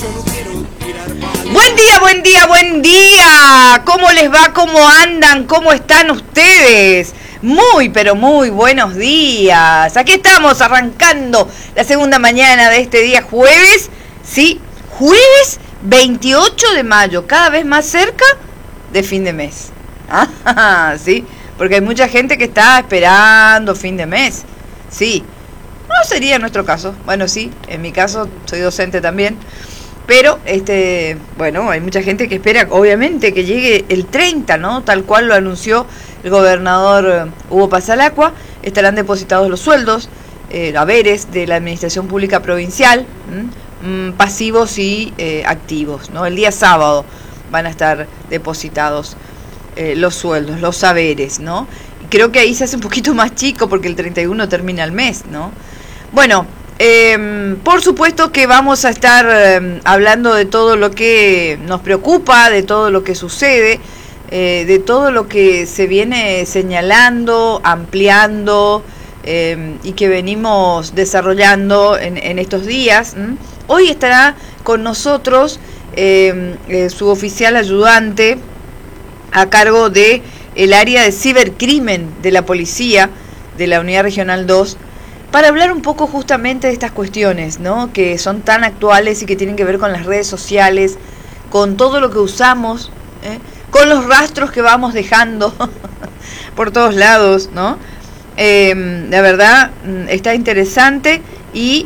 Buen día, buen día, buen día. ¿Cómo les va? ¿Cómo andan? ¿Cómo están ustedes? Muy, pero muy buenos días. Aquí estamos arrancando la segunda mañana de este día jueves. Sí, jueves 28 de mayo, cada vez más cerca de fin de mes. Sí, porque hay mucha gente que está esperando fin de mes. Sí, no sería nuestro caso. Bueno, sí, en mi caso soy docente también. Pero, bueno, hay mucha gente que espera, obviamente, que llegue el 30, ¿no? Tal cual lo anunció el gobernador Hugo Pasalacqua. Estarán depositados los sueldos, haberes de la Administración Pública Provincial, pasivos y activos, ¿no? El día sábado van a estar depositados los sueldos, los haberes, ¿no? Y creo que ahí se hace un poquito más chico porque el 31 termina el mes, ¿no? Bueno, por supuesto que vamos a estar hablando de todo lo que nos preocupa, de todo lo que sucede, de todo lo que se viene señalando, ampliando y que venimos desarrollando en estos días. Hoy estará con nosotros su oficial ayudante a cargo de el área de cibercrimen de la policía de la Unidad Regional 2, para hablar un poco justamente de estas cuestiones, ¿no? Que son tan actuales y que tienen que ver con las redes sociales, con todo lo que usamos, con los rastros que vamos dejando por todos lados, ¿no? La verdad está interesante y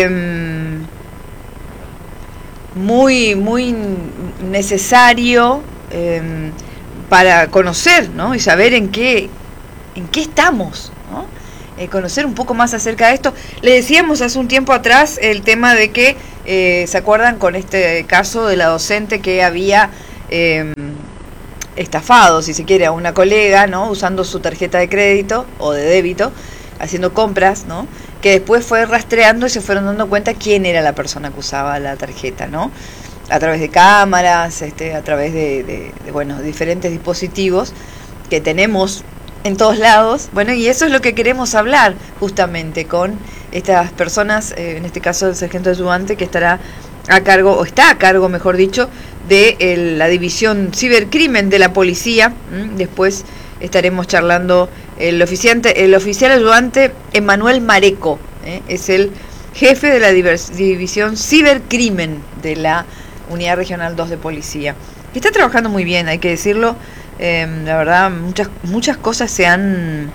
muy, muy necesario para conocer, ¿no? Y saber en qué estamos, ¿no? Conocer un poco más acerca de esto. Le decíamos hace un tiempo atrás el tema de que, ¿se acuerdan con este caso de la docente que había estafado, si se quiere, a una colega, ¿no? Usando su tarjeta de crédito o de débito, haciendo compras, ¿no? Que después fue rastreando y se fueron dando cuenta quién era la persona que usaba la tarjeta, ¿no? A través de cámaras, a través de diferentes dispositivos que tenemos en todos lados. Bueno, y eso es lo que queremos hablar justamente con estas personas, en este caso el sargento ayudante, que estará a cargo, o está a cargo, mejor dicho, de la división cibercrimen de la policía. Después estaremos charlando el oficial ayudante Emanuel Mareco, es el jefe de la división cibercrimen de la Unidad Regional 2 de Policía. Está trabajando muy bien, hay que decirlo. La verdad, muchas cosas se han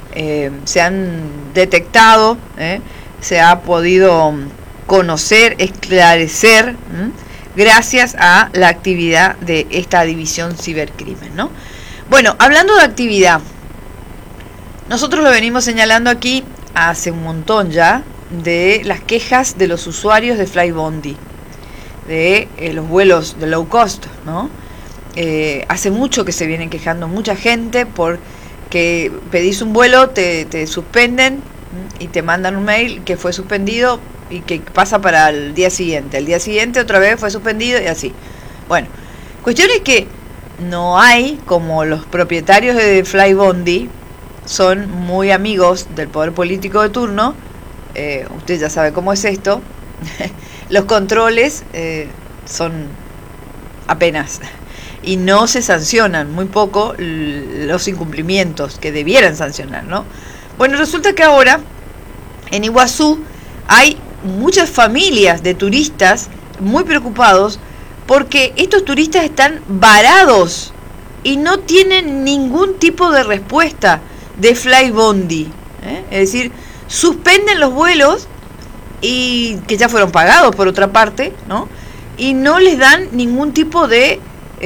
detectado, se ha podido conocer, esclarecer, gracias a la actividad de esta división cibercrimen, ¿no? Bueno, hablando de actividad, nosotros lo venimos señalando aquí hace un montón ya, de las quejas de los usuarios de Flybondi, de los vuelos de low cost, ¿no? Hace mucho que se vienen quejando mucha gente porque pedís un vuelo, te suspenden y te mandan un mail que fue suspendido y que pasa para el día siguiente. El día siguiente otra vez fue suspendido y así. Bueno, cuestión es que no hay, como los propietarios de Flybondi son muy amigos del poder político de turno, usted ya sabe cómo es esto, los controles son apenas, y no se sancionan, muy poco, los incumplimientos que debieran sancionar, ¿no? Bueno, resulta que ahora en Iguazú hay muchas familias de turistas muy preocupados porque estos turistas están varados y no tienen ningún tipo de respuesta de Flybondi, es decir, suspenden los vuelos y que ya fueron pagados por otra parte, ¿no? Y no les dan ningún tipo de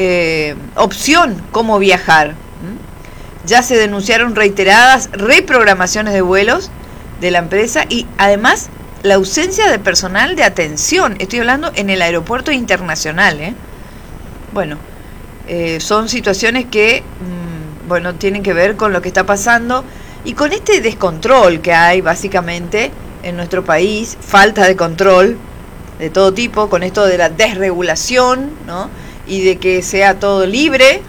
opción cómo viajar. Ya se denunciaron reiteradas reprogramaciones de vuelos de la empresa y además la ausencia de personal de atención. Estoy hablando en el aeropuerto internacional, Bueno, son situaciones que tienen que ver con lo que está pasando y con este descontrol que hay básicamente en nuestro país, falta de control de todo tipo, con esto de la desregulación, ¿no? Y de que sea todo libre.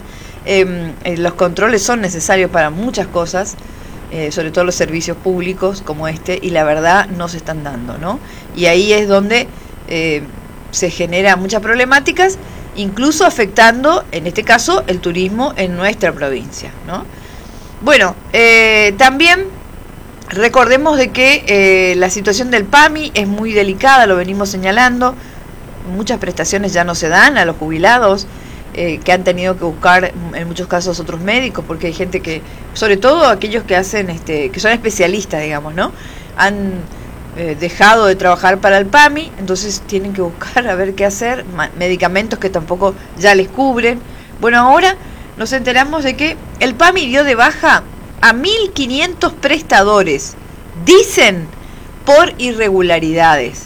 Los controles son necesarios para muchas cosas, sobre todo los servicios públicos como este, y la verdad no se están dando, ¿no? Y ahí es donde se genera muchas problemáticas, incluso afectando, en este caso, el turismo en nuestra provincia, ¿no? Bueno, también recordemos de que la situación del PAMI es muy delicada, lo venimos señalando. Muchas prestaciones ya no se dan a los jubilados, que han tenido que buscar en muchos casos otros médicos, porque hay gente que, sobre todo aquellos que hacen, que son especialistas, digamos, ¿no? Han dejado de trabajar para el PAMI, entonces tienen que buscar a ver qué hacer, medicamentos que tampoco ya les cubren. Bueno, ahora nos enteramos de que el PAMI dio de baja a 1.500 prestadores, dicen, por irregularidades.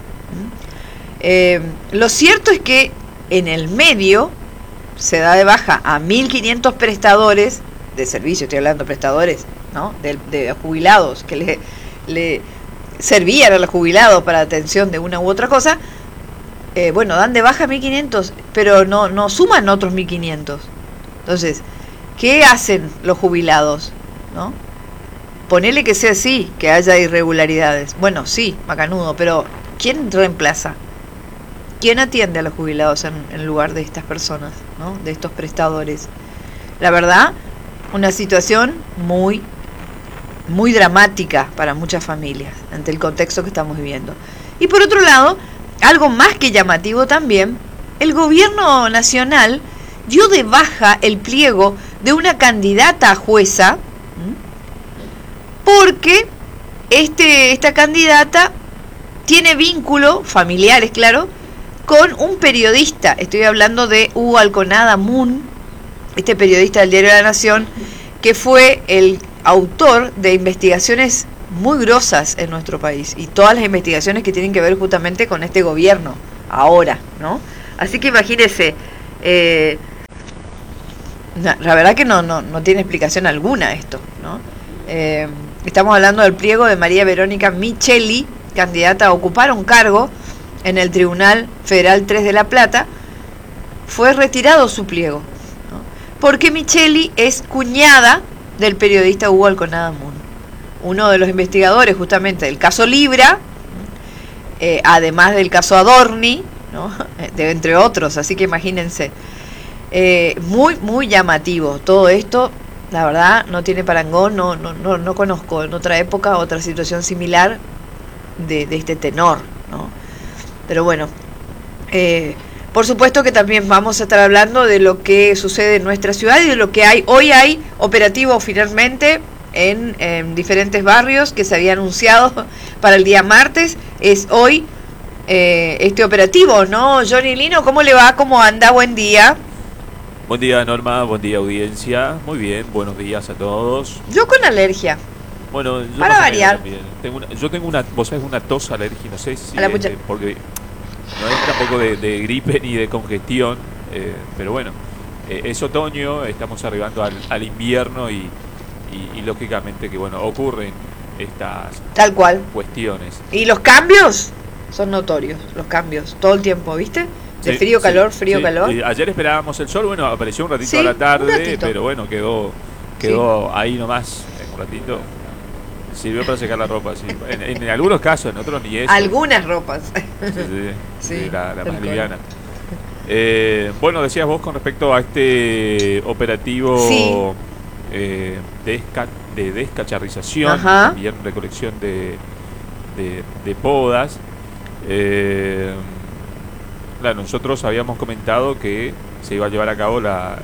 Lo cierto es que en el medio se da de baja a 1.500 prestadores de servicio, estoy hablando de prestadores, ¿no? De jubilados que le servían a los jubilados para atención de una u otra cosa. Bueno, dan de baja 1.500, pero no suman otros 1.500. Entonces, ¿qué hacen los jubilados? ¿No? Ponele que sea así, que haya irregularidades. Bueno, sí, macanudo, pero ¿quién reemplaza? ¿Quién atiende a los jubilados en lugar de estas personas, ¿no? De estos prestadores? La verdad, una situación muy, muy dramática para muchas familias, ante el contexto que estamos viviendo. Y por otro lado, algo más que llamativo también, el gobierno nacional dio de baja el pliego de una candidata a jueza, porque esta candidata tiene vínculo, familiares, claro, con un periodista. Estoy hablando de Hugo Alconada Moon, este periodista del diario La Nación, que fue el autor de investigaciones muy grosas en nuestro país, y todas las investigaciones que tienen que ver justamente con este gobierno ahora, ¿no? Así que imagínense, la verdad que no tiene explicación alguna esto, ¿no? Estamos hablando del pliego de María Verónica Micheli, candidata a ocupar un cargo en el Tribunal Federal 3 de La Plata. Fue retirado su pliego, ¿no? Porque Micheli es cuñada del periodista Hugo Alconada Moon, uno de los investigadores justamente del caso Libra, además del caso Adorni, ¿no? Entre otros, así que imagínense. Muy, muy llamativo todo esto. La verdad, no tiene parangón, no conozco en otra época otra situación similar de este tenor, ¿no? Pero bueno, por supuesto que también vamos a estar hablando de lo que sucede en nuestra ciudad y de lo que hay. Hoy hay operativo finalmente en diferentes barrios que se había anunciado para el día martes. Es hoy este operativo, ¿no? Johnny Lino, ¿cómo le va? ¿Cómo anda? Buen día. Buen día, Norma, buen día, audiencia. Muy bien, buenos días a todos. Yo con alergia. Bueno, yo para variar. Yo tengo vos sabés, una tos alérgica, no sé si porque no es tampoco de gripe ni de congestión, pero bueno, es otoño, estamos arribando al invierno y lógicamente que bueno, ocurren estas tal cual cuestiones. Y los cambios son notorios, los cambios, todo el tiempo, ¿viste? De frío, calor, frío, calor. Ayer esperábamos el sol, bueno, apareció un ratito a la tarde, pero bueno, quedó ahí nomás, un ratito. Sirvió para secar la ropa, sí. En algunos casos, en otros ni eso. Algunas ropas. Sí, la más liviana. Bueno, decías vos con respecto a este operativo de descacharrización, también recolección de podas. Claro, nosotros habíamos comentado que se iba a llevar a cabo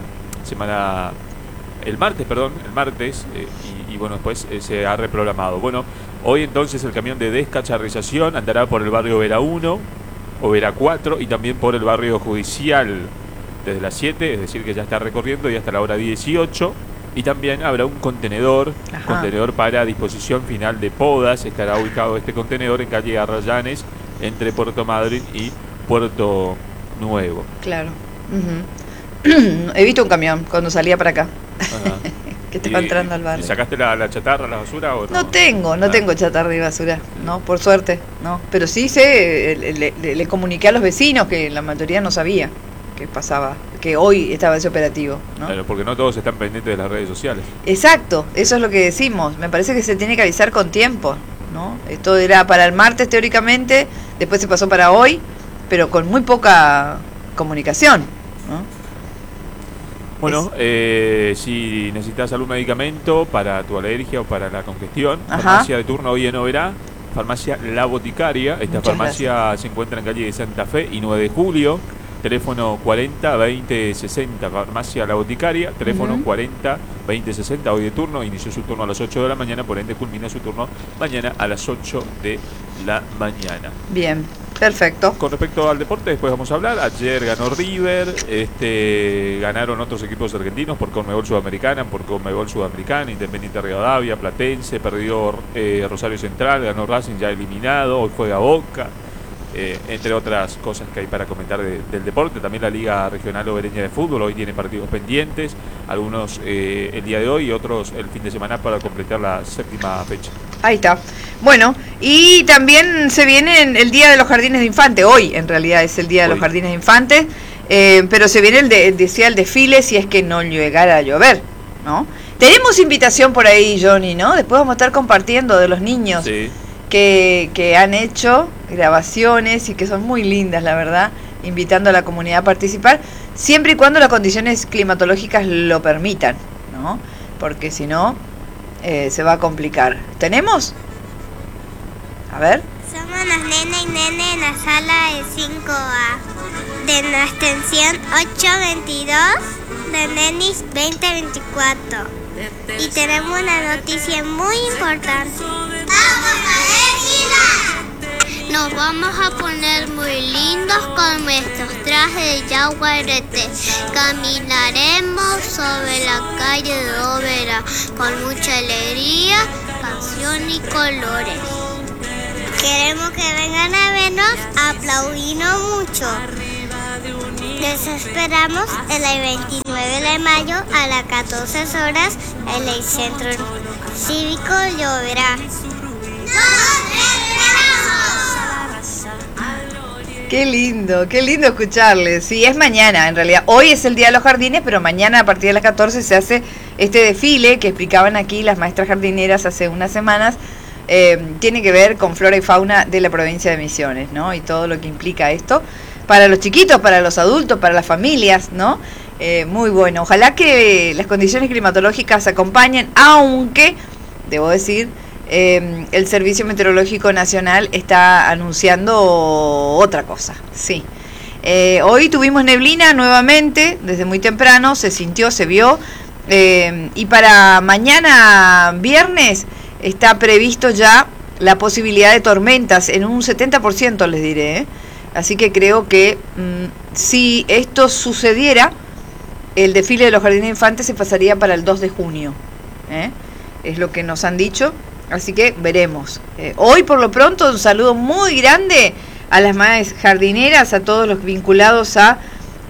el martes, y bueno, después se ha reprogramado. Bueno, hoy entonces el camión de descacharrización andará por el barrio Vera 1 o Vera 4 y también por el barrio judicial desde las 7, es decir que ya está recorriendo y hasta la hora 18, y también habrá un contenedor para disposición final de podas. Estará ubicado este contenedor en calle Arrayanes, entre Puerto Madryn y Puerto Nuevo. Claro. He visto un camión cuando salía para acá. Que te va entrando al barrio. ¿Y sacaste la chatarra, la basura o no? No tengo chatarra y basura, no, por suerte, no. Pero sí sé, le comuniqué a los vecinos que la mayoría no sabía que pasaba, que hoy estaba ese operativo, ¿no? Claro, porque no todos están pendientes de las redes sociales. Exacto, eso es lo que decimos. Me parece que se tiene que avisar con tiempo, ¿no? Esto era para el martes teóricamente, después se pasó para hoy, pero con muy poca comunicación, ¿no? Bueno, si necesitas algún medicamento para tu alergia o para la congestión, Ajá. farmacia de turno hoy en Oberá, farmacia La Boticaria. Esta Muchas farmacia se encuentra en calle de Santa Fe y 9 de Julio. Teléfono 40 20 60, farmacia La Boticaria, teléfono Ujú. 40 20 60, hoy de turno, inició su turno a las 8 de la mañana, por ende culmina su turno mañana a las 8 de la mañana. Bien, perfecto. Con respecto al deporte, después vamos a hablar. Ayer ganó River, ganaron otros equipos argentinos por Conmebol Sudamericana, Independiente Rivadavia, Platense, perdió Rosario Central, ganó Racing ya eliminado, hoy juega Boca. Entre otras cosas que hay para comentar del deporte. También la Liga Regional Obereña de Fútbol hoy tiene partidos pendientes, algunos el día de hoy y otros el fin de semana para completar la 7ª fecha. Ahí está. Bueno, y también se viene el Día de los Jardines de Infantes. Hoy en realidad es el Día de los Hoy. Jardines de Infantes, pero se viene decía el desfile si es que no llegara a llover, ¿no? Tenemos invitación por ahí, Johnny, ¿no? Después vamos a estar compartiendo de los niños. Sí. Que han hecho grabaciones y que son muy lindas, la verdad, invitando a la comunidad a participar, siempre y cuando las condiciones climatológicas lo permitan, ¿no? Porque si no, se va a complicar. ¿Tenemos? A ver. Somos los nene y nene en la sala de 5A de la extensión 822 de Nenis 2024. Y tenemos una noticia muy importante. Nos vamos a poner muy lindos con nuestros trajes de yaguareté. Caminaremos sobre la calle de Oberá con mucha alegría, pasión y colores. Queremos que vengan a vernos, aplaudirnos mucho. Les esperamos el 29 de mayo a las 14 horas en el Centro Cívico de Oberá. Qué lindo escucharles. Sí, es mañana, en realidad. Hoy es el Día de los Jardines, pero mañana a partir de las 14 se hace este desfile que explicaban aquí las maestras jardineras hace unas semanas. Tiene que ver con flora y fauna de la provincia de Misiones, ¿no? Y todo lo que implica esto para los chiquitos, para los adultos, para las familias, ¿no? Muy bueno. Ojalá que las condiciones climatológicas acompañen, aunque, debo decir, el Servicio Meteorológico Nacional está anunciando otra cosa, sí. Hoy tuvimos neblina nuevamente, desde muy temprano, se sintió, se vio, y para mañana viernes está previsto ya la posibilidad de tormentas en un 70%, les diré, Así que creo que si esto sucediera, el desfile de los jardines de infantes se pasaría para el 2 de junio, es lo que nos han dicho. Así que veremos. Hoy por lo pronto un saludo muy grande a las madres jardineras, a todos los vinculados a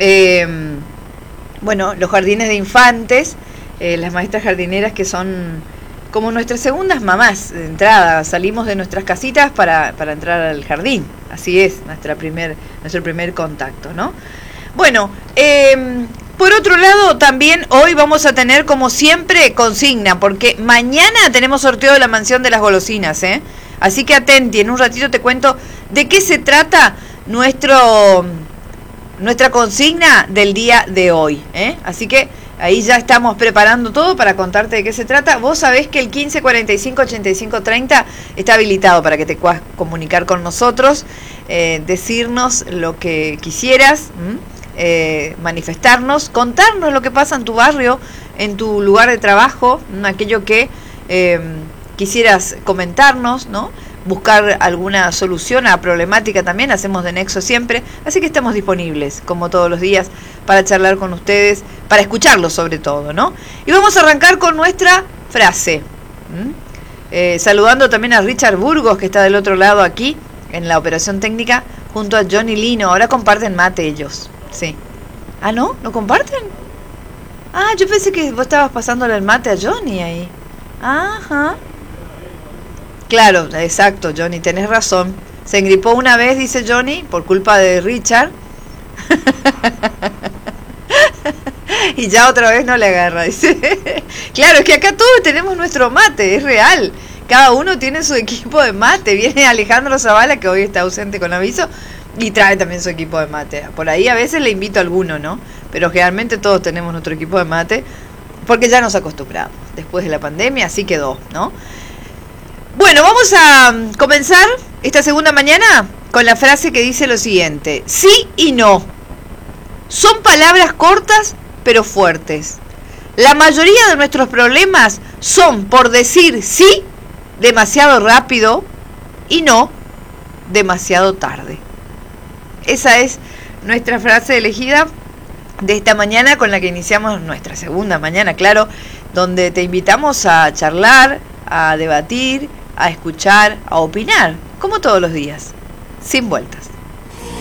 los jardines de infantes, las maestras jardineras que son como nuestras segundas mamás de entrada. Salimos de nuestras casitas para entrar al jardín. Así es, nuestro primer contacto, ¿no? Bueno, por otro lado, también hoy vamos a tener, como siempre, consigna, porque mañana tenemos sorteo de la mansión de las golosinas, Así que atenti, en un ratito te cuento de qué se trata nuestra consigna del día de hoy, Así que ahí ya estamos preparando todo para contarte de qué se trata. Vos sabés que el 1545-8530 está habilitado para que te puedas comunicar con nosotros, decirnos lo que quisieras, manifestarnos, contarnos lo que pasa en tu barrio, en tu lugar de trabajo, aquello que quisieras comentarnos, ¿no? Buscar alguna solución a la problemática también, hacemos de nexo siempre, así que estamos disponibles, como todos los días, para charlar con ustedes, para escucharlos sobre todo, ¿no? Y vamos a arrancar con nuestra frase, saludando también a Richard Burgos, que está del otro lado aquí, en la operación técnica, junto a Johnny Lino. Ahora comparten mate ellos. Sí. ¿Ah, no? ¿No comparten? Ah, yo pensé que vos estabas pasándole el mate a Johnny ahí. Ajá. Claro, exacto, Johnny, tenés razón. Se engripó una vez, dice Johnny, por culpa de Richard. Y ya otra vez no le agarra, dice. Claro, es que acá todos tenemos nuestro mate, es real. Cada uno tiene su equipo de mate. Viene Alejandro Zavala, que hoy está ausente con aviso, Y trae también su equipo de mate. Por ahí a veces le invito a alguno, ¿no? Pero generalmente todos tenemos nuestro equipo de mate, porque ya nos acostumbramos. Después de la pandemia, así quedó, ¿no? Bueno, vamos a comenzar esta segunda mañana con la frase que dice lo siguiente: sí y no. Son palabras cortas, pero fuertes. La mayoría de nuestros problemas son por decir sí demasiado rápido y no demasiado tarde. Esa es nuestra frase elegida de esta mañana, con la que iniciamos nuestra segunda mañana, claro, donde te invitamos a charlar, a debatir, a escuchar, a opinar, como todos los días, sin vueltas.